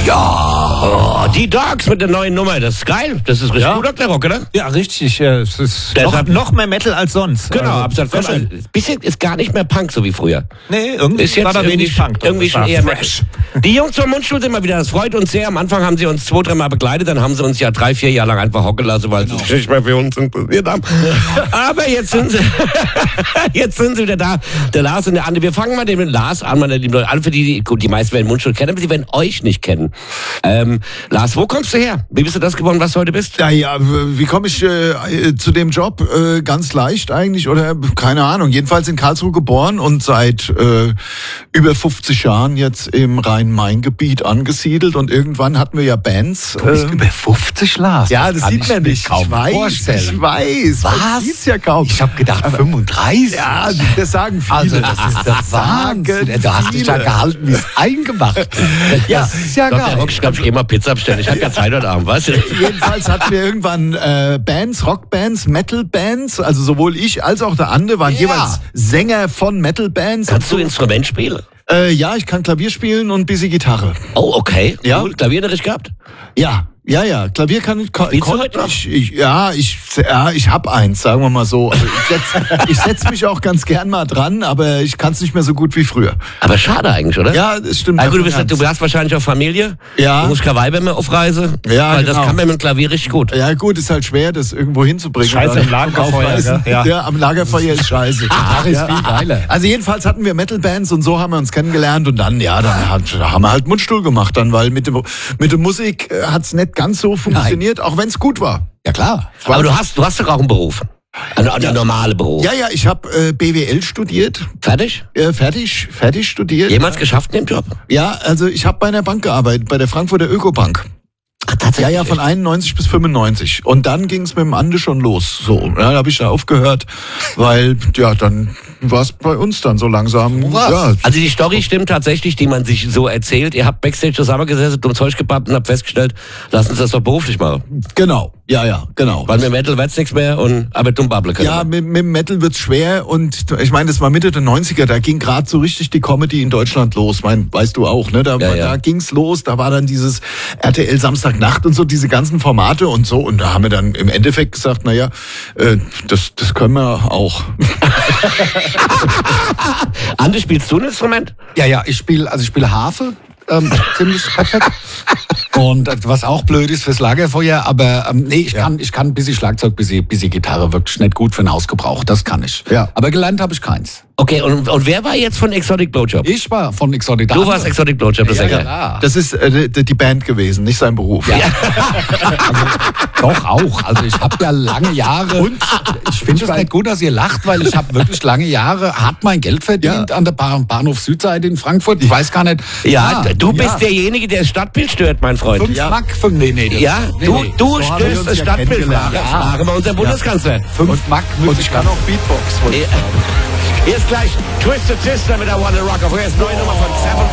Ja. Oh, die Dogs mit der neuen Nummer, das ist geil. Das ist richtig gut, Dr. Rock, oder? Ja, richtig. Es ist noch mehr Metal als sonst. Genau, also, absolut. Bisschen ist gar nicht mehr Punk, so wie früher. Nee, irgendwie ist jetzt war da wenig Punk. Irgendwie schon eher fresh. Die Jungs vom Mundstuhl sind mal wieder, das freut uns sehr. Am Anfang haben sie uns 2-3 Mal begleitet, dann haben sie uns ja 3-4 Jahre lang einfach hocken lassen, weil sie sich nicht mehr für uns interessiert haben. Aber jetzt sind sie wieder da, der Lars und der Andi. Wir fangen mal mit Lars an, meine lieben Leute. Alle für die meisten werden Mundstuhl kennen, aber sie werden euch nicht kennen. Lars, wo kommst du her? Wie bist du das geworden, was du heute bist? Ja, wie komme ich zu dem Job? Ganz leicht eigentlich, oder keine Ahnung. Jedenfalls in Karlsruhe geboren und seit über 50 Jahren jetzt im Rhein-Main-Gebiet angesiedelt. Und irgendwann hatten wir ja Bands. Du bist über 50, Lars. Ja, das sieht man nicht. Ich weiß. Was? Sieht's ja kaum. Ich habe gedacht 35. Ja, das sagen viele. Also das ist der Wahnsinn. Du hast dich ja gehalten, wie es eingemacht. Ja, das ist ja geil. Ich glaube, ich gehe mal Pizza bestellen. Ich habe ja Zeit heute Abend, weißt du? Jedenfalls hatten wir irgendwann Bands, Rockbands, Metalbands. Also sowohl ich als auch der Ande waren jeweils Sänger von Metalbands. Kannst du Instrument spielen? Ja, ich kann Klavier spielen und ein bisschen Gitarre. Oh, okay. Ja. Cool. Klavierunterricht gehabt? Ja. Klavier kann ich. Spielst du heute noch? Ich hab eins, sagen wir mal so. Also ich setz mich auch ganz gern mal dran, aber ich kann es nicht mehr so gut wie früher. Aber schade eigentlich, oder? Ja, das stimmt. Also du hast wahrscheinlich auch Familie. Ja. Du musst keine Weiber mehr auf Reise. Ja, weil genau. das kann man mit dem Klavier richtig gut. Ja gut, ist halt schwer, das irgendwo hinzubringen. Scheiße am Lagerfeuer. Ja, am Lagerfeuer ist scheiße. Gitarre ist viel geiler. Also jedenfalls hatten wir Metalbands und so haben wir uns kennengelernt und dann, haben wir halt Mundstuhl gemacht dann, weil mit der Musik hat's nicht ganz so funktioniert, auch wenn es gut war. Ja klar. Aber du hast doch auch einen Beruf. Einen normalen Beruf. Ja, ich habe BWL studiert. Fertig? Fertig studiert. Jemals geschafft in dem Job? Ja, also ich habe bei einer Bank gearbeitet, bei der Frankfurter Ökobank. Ach, tatsächlich? Ja, von 91 bis 95. Und dann ging es mit dem Ande schon los. So, da habe ich da aufgehört, weil, dann war es bei uns dann so langsam. Ja. Also die Story stimmt tatsächlich, die man sich so erzählt. Ihr habt Backstage zusammengesessen, dumm Zeug gebappt und habt festgestellt, lass uns das doch beruflich machen. Genau, genau. Weil mit Metal wird's nichts mehr aber dumm babbeln können. Ja, mit Metal wird's schwer und ich meine, das war Mitte der 90er, da ging gerade so richtig die Comedy in Deutschland los. Weißt du auch, ne? Da ging's los, da war dann dieses RTL Samstagnacht und so, diese ganzen Formate und so. Und da haben wir dann im Endeffekt gesagt, das können wir auch. Andi, spielst du ein Instrument? Ja, ich spiele Harfe. Ziemlich perfekt. Und was auch blöd ist fürs Lagerfeuer, aber ich kann ein bisschen Schlagzeug, bisschen Gitarre, wirklich nicht gut für den Hausgebrauch, das kann ich. Ja. Aber gelernt habe ich keins. Okay, und wer war jetzt von Exotic Blowjob? Ich war von Exotic. Du warst Exotic Blowjob, das ist ja geil. Das ist die Band gewesen, nicht sein Beruf. Ja. Doch auch. Also ich habe ja lange Jahre. Und ich finde es nicht gut, dass ihr lacht, weil ich habe wirklich lange Jahre hart mein Geld verdient an der Bahnhof Südseite in Frankfurt. Ich weiß gar nicht. Du bist derjenige, der das Stadtbild stört, mein Freund. 5 Mark? Du störst das Stadtbild. Frage mal unser Bundeskanzler. 5 Mark. Und ich kann auch Beatbox. Jetzt gleich Twisted Sister mit der Wanna Rock. Auf erst neue Nummer von 7